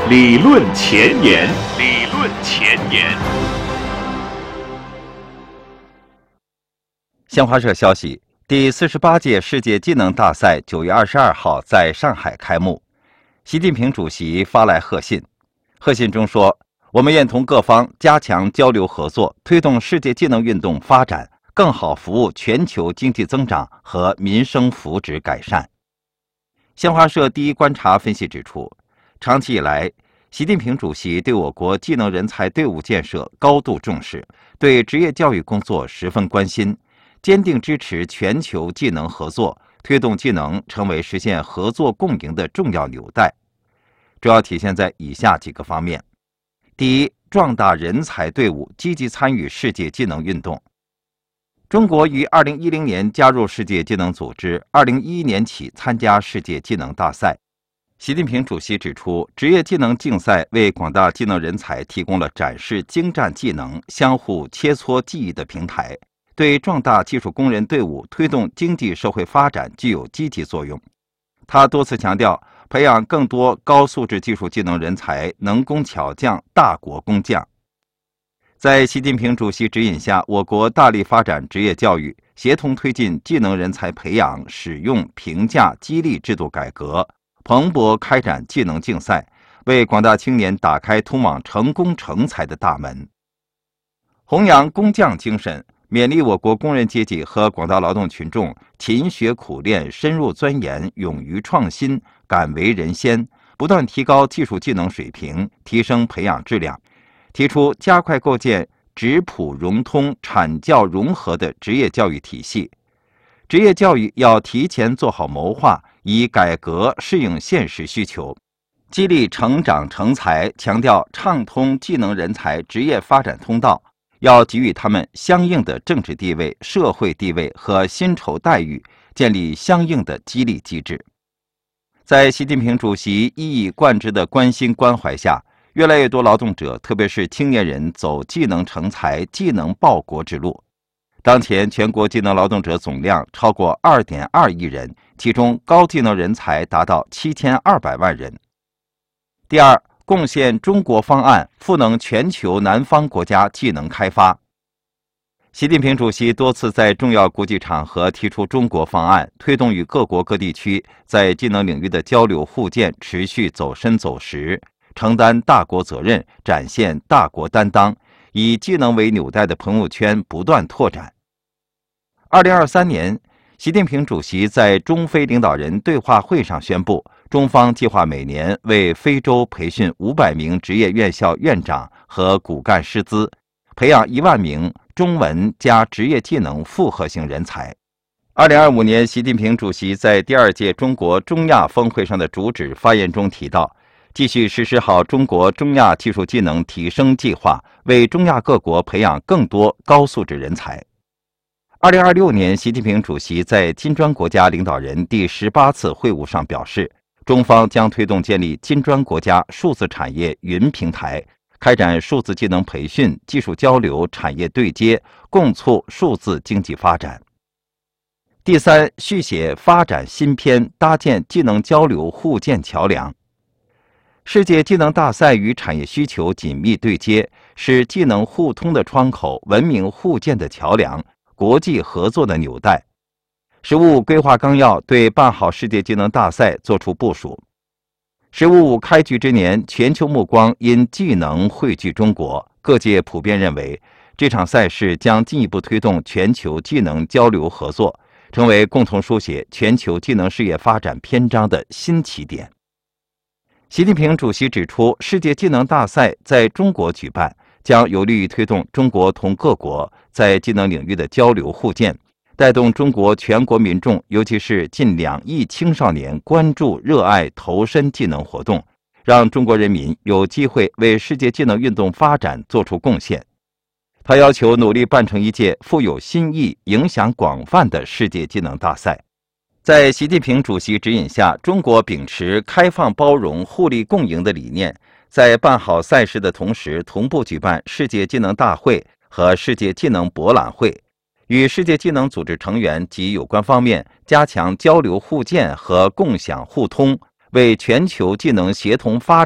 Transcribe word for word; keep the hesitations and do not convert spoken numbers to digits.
理论前沿，理论前沿。 新华社消息，第四十八届世界技能大赛九月二十二号在上海开幕。习近平主席发来贺信，贺信中说：“我们愿同各方加强交流合作，推动世界技能运动发展，更好服务全球经济增长和民生福祉改善。”新华社第一观察分析指出，长期以来，习近平主席对我国技能人才队伍建设高度重视，对职业教育工作十分关心，坚定支持全球技能合作，推动技能成为实现合作共赢的重要纽带。主要体现在以下几个方面：第一，壮大人才队伍，积极参与世界技能运动。中国于二零一零年加入世界技能组织，二零一一年起参加世界技能大赛。习近平主席指出，职业技能竞赛为广大技能人才提供了展示精湛技能、相互切磋技艺的平台，对壮大技术工人队伍、推动经济社会发展具有积极作用。他多次强调，培养更多高素质技术技能人才，能工巧匠，大国工匠。在习近平主席指引下，我国大力发展职业教育，协同推进技能人才培养、使用、评价、激励制度改革，蓬勃开展技能竞赛，为广大青年打开通往成功成才的大门。弘扬工匠精神，勉励我国工人阶级和广大劳动群众勤学苦练、深入钻研、勇于创新、敢为人先，不断提高技术技能水平，提升培养质量，提出加快构建职普融通、产教融合的职业教育体系。职业教育要提前做好谋划，以改革适应现实需求，激励成长成才，强调畅通技能人才职业发展通道，要给予他们相应的政治地位、社会地位和薪酬待遇，建立相应的激励机制。在习近平主席一以贯之的关心关怀下，越来越多劳动者，特别是青年人走技能成才、技能报国之路。当前全国技能劳动者总量超过 二点二亿人，其中高技能人才达到七千二百万人。第二，贡献中国方案，赋能全球南方国家技能开发。习近平主席多次在重要国际场合提出中国方案，推动与各国各地区在技能领域的交流互鉴持续走深走实，承担大国责任，展现大国担当，以技能为纽带的朋友圈不断拓展。二零二三年，习近平主席在中非领导人对话会上宣布，中方计划每年为非洲培训五百名职业院校院长和骨干师资，培养一万名中文加职业技能复合型人才。二零二五年，习近平主席在第二届中国中亚峰会上的主旨发言中提到，继续实施好中国中亚技术技能提升计划，为中亚各国培养更多高素质人才。二零二六年，习近平主席在金砖国家领导人第十八次会晤上表示，中方将推动建立金砖国家数字产业云平台，开展数字技能培训、技术交流、产业对接，共促数字经济发展。第三，续写发展新篇，搭建技能交流互鉴桥梁。世界技能大赛与产业需求紧密对接，是技能互通的窗口、文明互鉴的桥梁、国际合作的纽带。“十五五”规划纲要对办好世界技能大赛作出部署。“十五五”开局之年，全球目光因技能汇聚中国，各界普遍认为，这场赛事将进一步推动全球技能交流合作，成为共同书写全球技能事业发展篇章的新起点。习近平主席指出，世界技能大赛在中国举办，将有利于推动中国同各国在技能领域的交流互鉴，带动中国全国民众，尤其是近两亿青少年关注、热爱、投身技能活动，让中国人民有机会为世界技能运动发展做出贡献。他要求努力办成一届富有新意、影响广泛的世界技能大赛。在习近平主席指引下，中国秉持开放包容、互利共赢的理念，在办好赛事的同时，同步举办世界技能大会和世界技能博览会，与世界技能组织成员及有关方面加强交流互鉴和共享互通，为全球技能协同发展